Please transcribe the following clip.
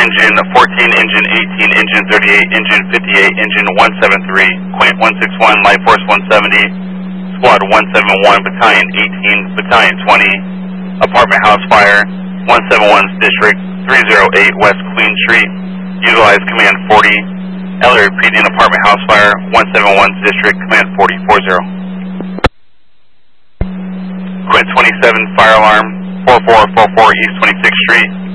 engine 14, engine 18, engine 38, engine 58, engine 173, Quint 161, Life Force 170, Squad 171, Battalion 18, Battalion 20, Apartment House Fire, 171's District 308 West Queen Street, utilize Command 40, Ellery PD and Apartment House Fire, 171's District, Command 4040. Quint 27, Fire Alarm, 4444 East 26th Street,